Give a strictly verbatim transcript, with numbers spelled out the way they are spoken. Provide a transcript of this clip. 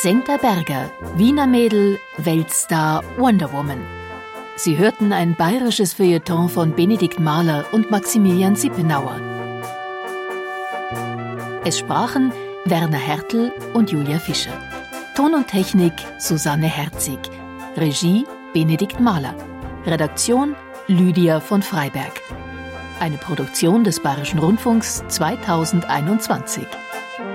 Sengter Berger, Wiener Mädel, Weltstar, Wonder Woman. Sie hörten ein bayerisches Feuilleton von Benedikt Mahler und Maximilian Sippenauer. Es sprachen Werner Hertel und Julia Fischer. Ton und Technik Susanne Herzig. Regie Benedikt Mahler. Redaktion Lydia von Freiberg. Eine Produktion des Bayerischen Rundfunks zweitausendeinundzwanzig.